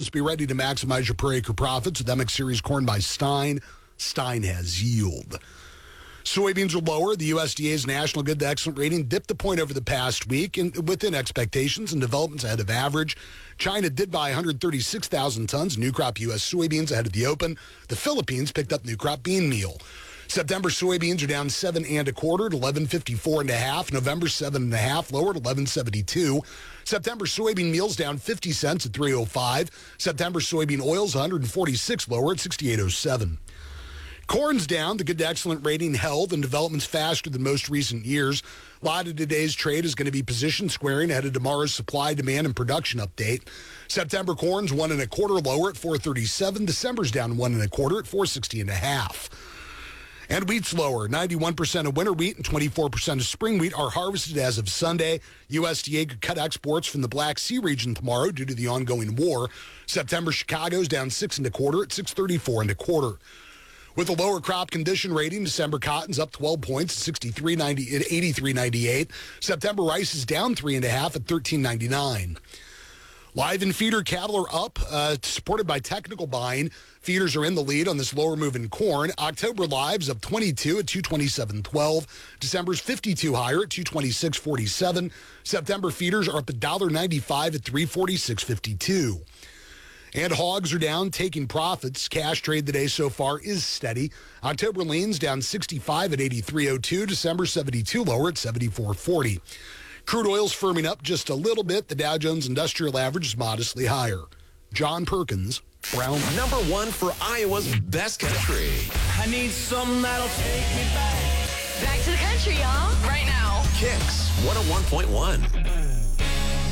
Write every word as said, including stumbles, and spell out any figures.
Farms. Be ready to maximize your per acre profits with M X Series corn by Stein. Stein has yield. Soybeans are lower. The U S D A's National Good to Excellent rating dipped a point over the past week and within expectations and developments ahead of average. China did buy one hundred thirty-six thousand tons new crop U S soybeans ahead of the open. The Philippines picked up new crop bean meal. September soybeans are down seven and a quarter at eleven fifty-four and a half. November seven and a half, lower at eleven seventy-two. September soybean meal's down fifty cents at three oh five. September soybean oil's one hundred forty-six lower at sixty-eight oh seven. Corn's down. The good to excellent rating held and developments faster than most recent years. A lot of today's trade is going to be position squaring ahead of tomorrow's supply, demand, and production update. September corn's one and a quarter lower at four thirty-seven. December's down one and a quarter at four sixty and a half. And wheat's lower. ninety-one percent of winter wheat and twenty-four percent of spring wheat are harvested as of Sunday. U S D A could cut exports from the Black Sea region tomorrow due to the ongoing war. September Chicago's down six and a quarter at six thirty-four and a quarter. With a lower crop condition rating, December cotton's up twelve points at sixty-three ninety at eighty-three ninety-eight. September rice is down three and a half at thirteen ninety-nine. Live and feeder cattle are up, uh, supported by technical buying. Feeders are in the lead on this lower move in corn. October lives up twenty-two at two twenty-seven twelve. December's fifty-two higher at two twenty-six forty-seven. September feeders are up one ninety-five at three forty-six fifty-two. And hogs are down, taking profits. Cash trade today so far is steady. October leans down sixty-five at eighty-three oh two. December seventy-two lower at seventy-four forty. Crude oil's firming up just a little bit. The Dow Jones Industrial Average is modestly higher. John Perkins, Brown. Number one for Iowa's best country. I need something that'll take me back. Back to the country, y'all. Right now. Kicks one oh one point one.